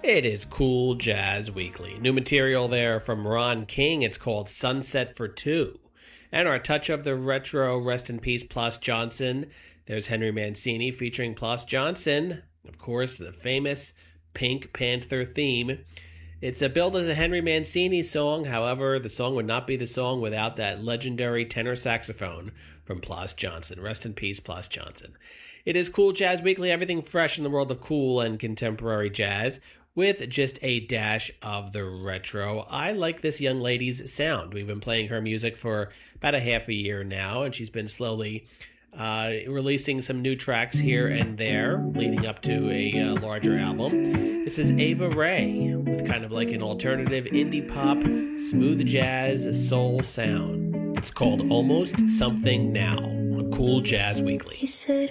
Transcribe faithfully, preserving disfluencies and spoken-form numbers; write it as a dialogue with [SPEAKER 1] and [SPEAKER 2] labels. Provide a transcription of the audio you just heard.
[SPEAKER 1] It is Cool Jazz Weekly. New material there from Ron King. It's called Sunset for Two. And our touch of the retro, rest in peace, Plas Johnson. There's Henry Mancini featuring Plas Johnson. Of course, the famous Pink Panther theme. It's a billed as a Henry Mancini song. However, the song would not be the song without that legendary tenor saxophone from Plas Johnson. Rest in peace, Plas Johnson. It is Cool Jazz Weekly, everything fresh in the world of cool and contemporary jazz, with just a dash of the retro. I like this young lady's sound. We've been playing her music for about a half a year now, and she's been slowly uh, releasing some new tracks here and there, leading up to a uh, larger album. This is Ava Ray, with kind of like an alternative indie pop, smooth jazz, soul sound. It's called Almost Something Now, on Cool Jazz Weekly.
[SPEAKER 2] He said,